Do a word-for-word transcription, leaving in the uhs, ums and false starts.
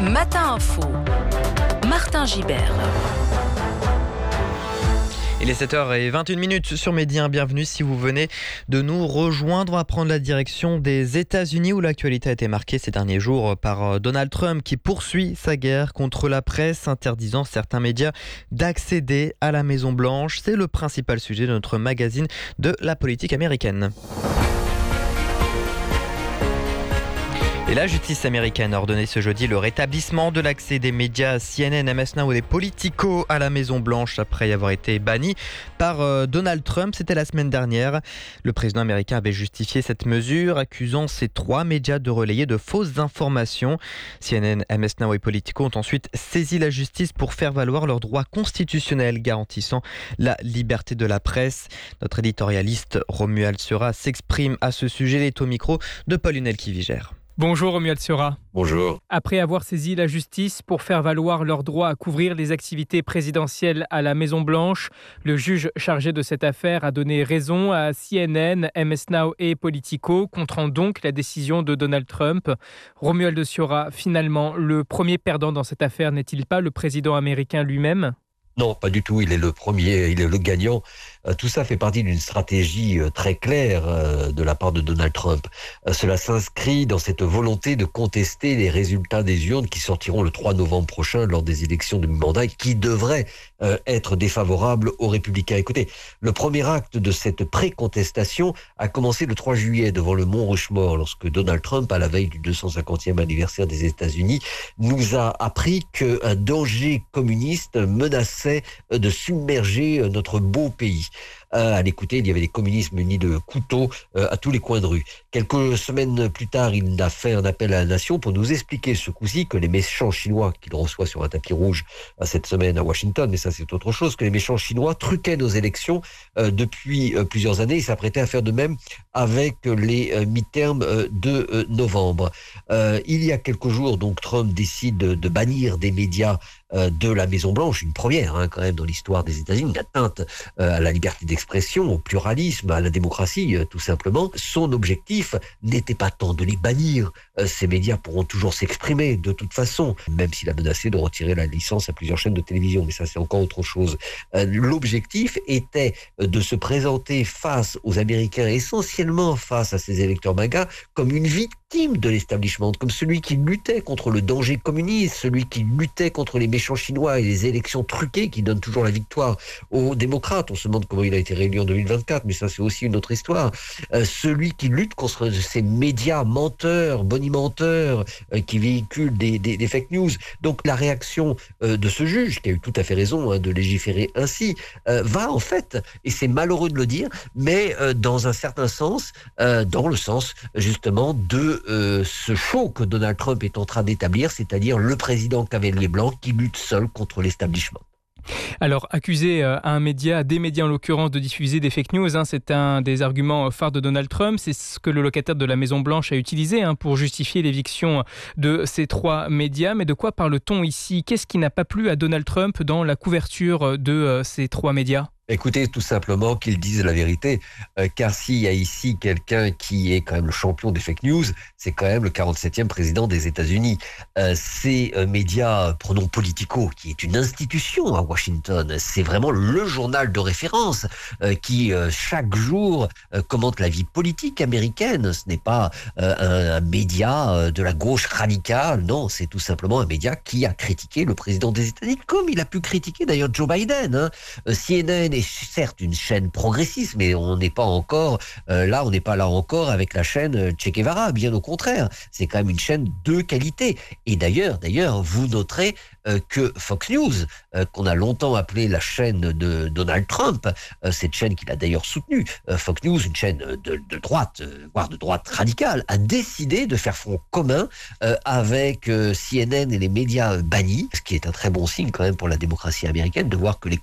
Matin Info, Martin Gibert. Il est sept heures vingt et une minutes sur Média. Bienvenue si vous venez de nous rejoindre. On va prendre la direction des États-Unis où l'actualité a été marquée ces derniers jours par Donald Trump qui poursuit sa guerre contre la presse, interdisant certains médias d'accéder à la Maison-Blanche. C'est le principal sujet de notre magazine de la politique américaine. Et la justice américaine a ordonné ce jeudi le rétablissement de l'accès des médias C N N, M S Now et des Politico à la Maison-Blanche après y avoir été banni par euh, Donald Trump. C'était la semaine dernière. Le président américain avait justifié cette mesure, accusant ces trois médias de relayer de fausses informations. C N N, M S Now et Politico ont ensuite saisi la justice pour faire valoir leurs droits constitutionnels garantissant la liberté de la presse. Notre éditorialiste Romuald Seurat s'exprime à ce sujet. Il est au micro de Paul Hunel-Kivigère. Bonjour Romuald Seurat. Bonjour. Après avoir saisi la justice pour faire valoir leur droit à couvrir les activités présidentielles à la Maison-Blanche, le juge chargé de cette affaire a donné raison à C N N, M S Now et Politico, contrant donc la décision de Donald Trump. Romuald Seurat, finalement, le premier perdant dans cette affaire n'est-il pas le président américain lui-même ? Non, pas du tout. Il est le premier, il est le gagnant. Euh, tout ça fait partie d'une stratégie euh, très claire euh, de la part de Donald Trump. Euh, cela s'inscrit dans cette volonté de contester les résultats des urnes qui sortiront le trois novembre prochain lors des élections de mi-mandat et qui devraient euh, être défavorables aux républicains. Écoutez, le premier acte de cette pré-contestation a commencé le trois juillet devant le Mont Rushmore lorsque Donald Trump, à la veille du deux cent cinquantième anniversaire des États-Unis, nous a appris qu'un danger communiste menaçait de submerger notre beau pays. Euh, à l'écouter, il y avait des communistes munis de couteaux euh, à tous les coins de rue. Quelques semaines plus tard, il a fait un appel à la nation pour nous expliquer ce coup-ci que les méchants chinois, qu'il reçoit sur un tapis rouge euh, cette semaine à Washington, mais ça c'est autre chose, que les méchants chinois truquaient nos élections euh, depuis euh, plusieurs années. Ils s'apprêtaient à faire de même avec les euh, mi-termes euh, de euh, novembre. Euh, il y a quelques jours, donc, Trump décide de, de bannir des médias euh, de la Maison-Blanche, une première hein, quand même dans l'histoire des États-Unis, une atteinte euh, à la liberté d'expression, au pluralisme, à la démocratie, euh, tout simplement. Son objectif n'était pas tant de les bannir. Euh, ces médias pourront toujours s'exprimer de toute façon, même s'il a menacé de retirer la licence à plusieurs chaînes de télévision, mais ça c'est encore autre chose. Euh, l'objectif était de se présenter face aux Américains, essentiellement face à ces électeurs MAGA, comme une victime de l'establishment, comme celui qui luttait contre le danger communiste, celui qui luttait contre les méchants chinois et les élections truquées qui donnent toujours la victoire aux démocrates. On se demande comment il a été réélu en deux mille vingt-quatre, mais ça c'est aussi une autre histoire. Euh, celui qui lutte contre ces médias menteurs, bonimenteurs, euh, qui véhiculent des, des, des fake news. Donc la réaction euh, de ce juge, qui a eu tout à fait raison hein, de légiférer ainsi, euh, va en fait, et c'est malheureux de le dire, mais euh, dans un certain sens, euh, dans le sens justement de euh, ce show que Donald Trump est en train d'établir, c'est-à-dire le président cavalier blanc qui lutte seul contre l'establishment. Alors, accuser euh, un média, des médias en l'occurrence, de diffuser des fake news, hein, c'est un des arguments phares de Donald Trump. C'est ce que le locataire de la Maison-Blanche a utilisé hein, pour justifier l'éviction de ces trois médias. Mais de quoi parle-t-on ici ? Qu'est-ce qui n'a pas plu à Donald Trump dans la couverture de euh, ces trois médias ? Écoutez, tout simplement qu'ils disent la vérité, euh, car s'il y a ici quelqu'un qui est quand même le champion des fake news, c'est quand même le quarante-septième président des États-Unis. Euh, ces euh, médias, prenons Politico, qui est une institution à Washington, c'est vraiment le journal de référence euh, qui euh, chaque jour euh, commente la vie politique américaine. Ce n'est pas euh, un, un média euh, de la gauche radicale, non, c'est tout simplement un média qui a critiqué le président des États-Unis, comme il a pu critiquer d'ailleurs Joe Biden. Hein. Euh, C N N est certes une chaîne progressiste, mais on n'est pas encore euh, là, on n'est pas là encore avec la chaîne Che Guevara, bien au contraire. C'est quand même une chaîne de qualité. Et d'ailleurs, d'ailleurs, vous noterez euh, que Fox News, euh, qu'on a longtemps appelé la chaîne de Donald Trump, euh, cette chaîne qu'il a d'ailleurs soutenue, euh, Fox News, une chaîne de, de droite, euh, voire de droite radicale, a décidé de faire front commun euh, avec euh, C N N et les médias bannis, ce qui est un très bon signe quand même pour la démocratie américaine, de voir que les